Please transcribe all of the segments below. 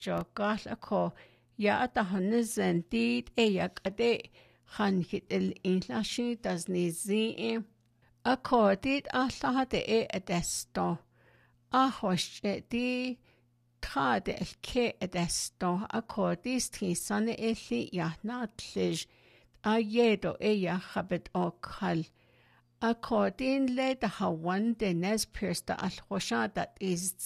jogal ako ya atahonezen dit yakade han hit el inlashi das nizi ako dit ahlahade adesto ahosh di trade el ke adesto ako dis sane eli yahnatlish ayedo habet okal ako din le da hawan de nespers da alhosha that is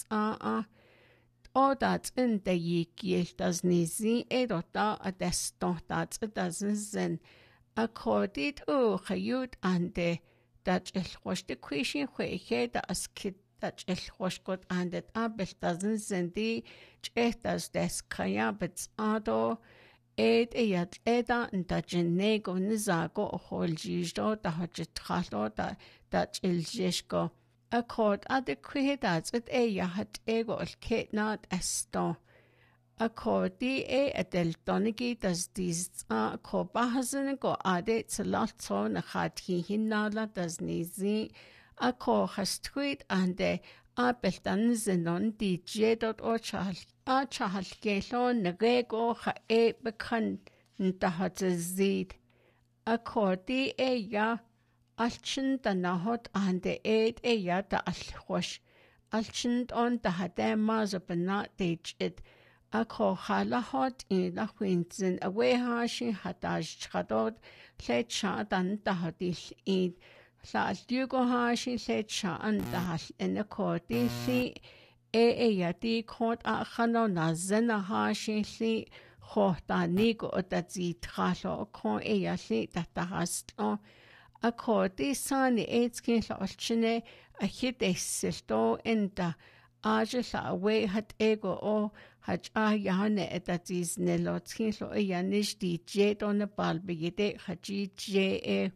o dat in de yikil das nizi da adesto dat doesn't ako dit khayut ande dat el hosh de kwishin khwe da askit dat el hosh got ande abel doesn't zendi chehtas des kaya bets ado yat eda nta jennego nizago holjisto da hajitkhalo da chiljesko akord ade kwihedat et hat ego ketnat esto akord di adel donigi das dies ko bahazen go ade tsalso na khati hinala das nizi ako hastwit ande abeltan zenon di jedot o chahal gelo negego ha bekan ntahatzid akodi ya alchin da nahot ande ya da alhosh alchin on da hadema zobna dejit ako halahot in la winzen awe hashi hatash chadot lecha dan da hadil in la aljugo hashi lecha an da hal en akodi si yati khot khano nazena hashi li khota nigo otazit khalo kho yali tatahastlo akoti sani etskin lolchine ahitesilto enta ajla we hat ego o haj yane etatis nelotskin lo yanish di jedon balbigide haji je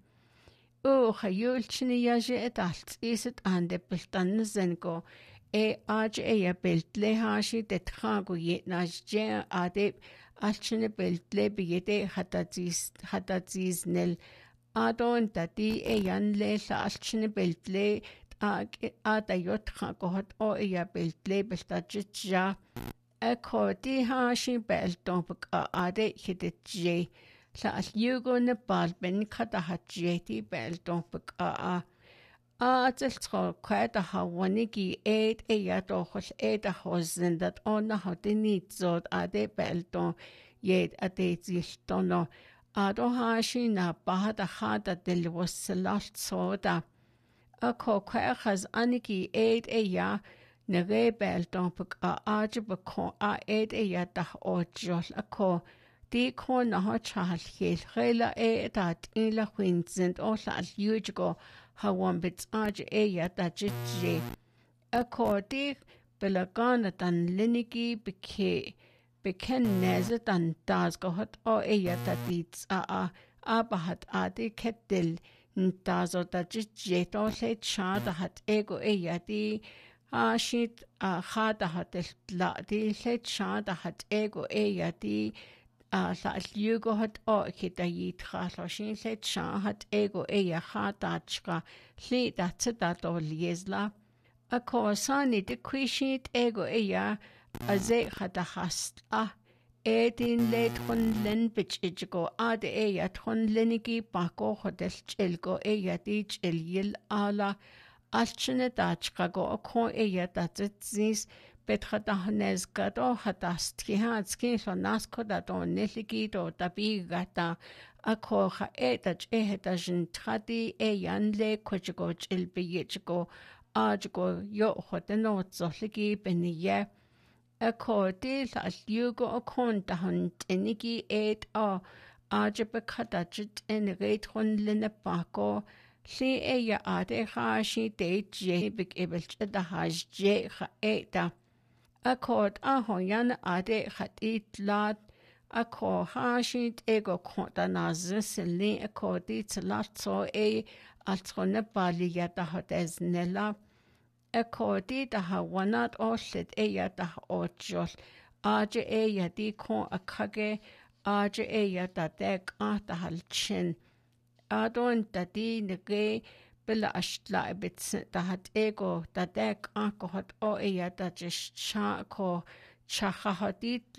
khayulchini yaje etalt iset ande beltan zengo ya beltle hashi tethago yetnaj je ade alchine beltle bigede hatatis nel adon tati yan le alchine beltle ada yotha kohot ya beltle beltajja akodi hashi belton ade hidje la aljugo ne balben khata hajeti belton Adeltro kwada hawanigi ya dochos a hosen that on hodinit zod ade belton yet ade ziltono ado hashi na bahada hada del wasalalt soda ako kwachas aniki ya nege belton ajibako ya da ojol ako di ko na ha chal khela dat ila khwinzent o la aljugo hawan bits ya da jije akodi belagana dan linigi beken neze dan das gehot ya da dits abahat adi ketel ntazo da jije to le chada hat ego ya di ashit khada hat la di le chada hat ego ya di la aljugo hat kita yitkhalo shin le hat ego ya khatachka li datsa to liesla akosani de kwishit ego ya aze khata hast edin le thon len bichgo ade ya thon lenigi bako hotel chelgo ya di chelyil ala alchne dachka go ko ya datzis Petradanes gado hatasti hatski so nasko da don neligido tabigata akoha etach ehetajin tradi yanle kochigo chilbiyichgo ajgo yo hoteno zohligi beniye akodi la yugo okon dahan enigi ajabakatachit en retron lenepako li ya ade hashi de je big ebelch da haj je eta Akord ahoyan ade khatit lat ako hashit ego konta nazesli akordit latso altrone baliyata hoteznela akordit hawanat oslet yata ochol aje yati kon akage aje yata tek halchin adon tati nege Billa ashtla bits da hat ego da dek ko hat ya da just ko chachahatit